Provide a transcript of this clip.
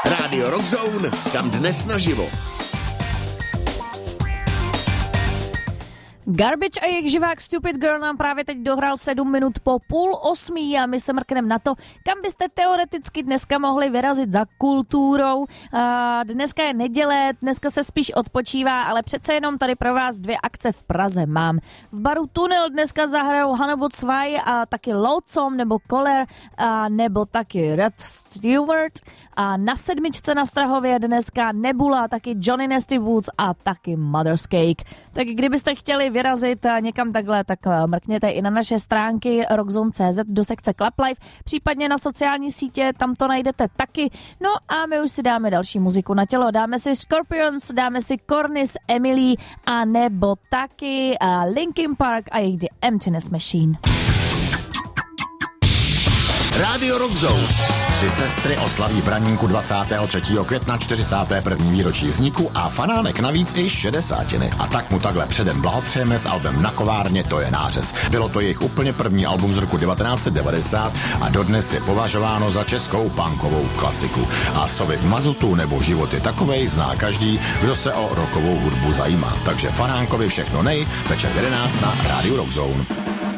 Rádio Rockzone, kam dnes naživo. Garbage a jejich živák Stupid Girl nám právě teď dohrál 7 minut po 7:30 a my se mrkneme na to, kam byste teoreticky dneska mohli vyrazit za kulturou. Dneska je neděle, dneska se spíš odpočívá, ale přece jenom tady pro vás 2 akce v Praze mám. V baru Tunel dneska zahrajou Hannibal 2 a taky Lonesome nebo Collar nebo taky Rod Stewart. A na 7 na Strahově dneska Nebula, taky Johnny Nasty Woods a taky Mother's Cake. Tak kdybyste chtěli vyrazit někam takhle, tak mrkněte i na naše stránky rockzone.cz do sekce Club Life, případně na sociální sítě, tam to najdete taky. No a my už si dáme další muziku na tělo. Dáme si Scorpions, dáme si Cornis, Emily a nebo taky Linkin Park a jejich The Emptiness Machine. Rádio Rockzone. 3 sestry oslaví Braníku 23. května 41. výročí vzniku a Fanánek navíc i 60. A tak mu takhle předem blahopřejeme s albem Na kovárně, to je nářez. Bylo to jejich úplně první album z roku 1990 a dodnes je považováno za českou punkovou klasiku. A Sovy v mazutu nebo Život je takovej zná každý, kdo se o rockovou hudbu zajímá. Takže Fanánkovi všechno nej, večer 11 na Rádiu Rockzone.